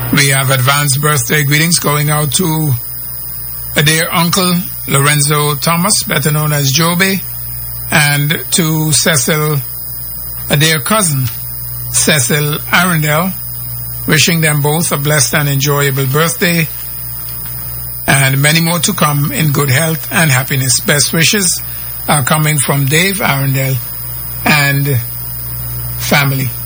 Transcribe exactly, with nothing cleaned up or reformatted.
We have advanced birthday greetings going out to a dear uncle, Lorenzo Thomas, better known as Joby, and to Cecil, a dear cousin, Cecil Arundel, wishing them both a blessed and enjoyable birthday, and many more to come in good health and happiness. Best wishes are coming from Dave Arundel and family.